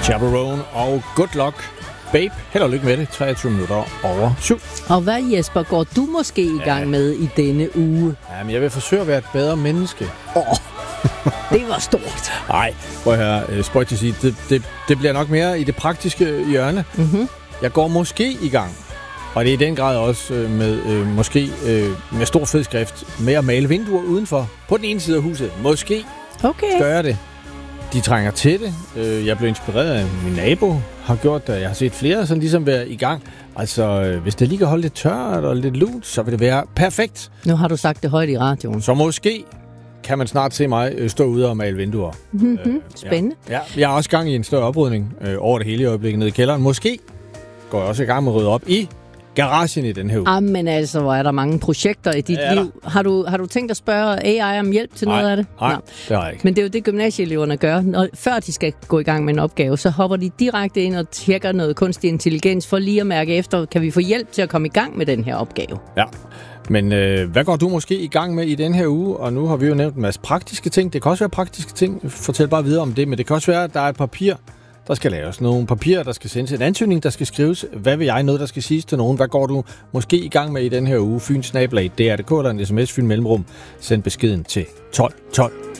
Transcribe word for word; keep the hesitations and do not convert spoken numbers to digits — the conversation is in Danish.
Chaperone og Good Luck Babe. Held og lykke med det. treogtyve minutter over syv. Og hvad, Jesper, går du måske i gang ja. med i denne uge? Jamen, jeg vil forsøge at være et bedre menneske. Åh, oh, det var stort. Nej, prøv at høre, spøjt til at sige, det, det, det bliver nok mere i det praktiske hjørne. Mm-hmm. Jeg går måske i gang, og det er i den grad også med øh, måske øh, med stor fed skrift, med at male vinduer udenfor på den ene side af huset. Måske okay. gør jeg det. De trænger til det. Jeg blev inspireret af min nabo, har gjort det. Jeg har set flere sådan ligesom være i gang. Altså, hvis det lige kan holde lidt tørt og lidt lunt, så vil det være perfekt. Nu har du sagt det højt i radioen. Så måske kan man snart se mig stå ude og male vinduer. Mm-hmm. Øh, Spændende. Ja. Ja, jeg har også gang i en større oprydning øh, over det hele i øjeblikket nede i kælderen. Måske går jeg også i gang med at rydde op i garagen i den her uge. Ah, men altså, hvor er der mange projekter i dit ja, liv. Har du, har du tænkt at spørge A I om hjælp til nej, noget af det? Nej, det har jeg ikke. Men det er jo det, gymnasieeleverne gør. Når, før de skal gå i gang med en opgave, så hopper de direkte ind og tjekker noget kunstig intelligens for lige at mærke efter, kan vi få hjælp til at komme i gang med den her opgave? Ja, men øh, hvad går du måske i gang med i den her uge? Og nu har vi jo nævnt en masse praktiske ting. Det kan også være praktiske ting. Fortæl bare videre om det. Men det kan også være, at der er et papir, der skal laves nogle papirer, der skal sendes en ansøgning, der skal skrives. Hvad vil jeg? Noget, der skal siges til nogen. Hvad går du måske i gang med i den her uge? Fyns snabel-a D R punktum d k eller en sms, Fyn Mellemrum. Send beskeden til tolv tolv.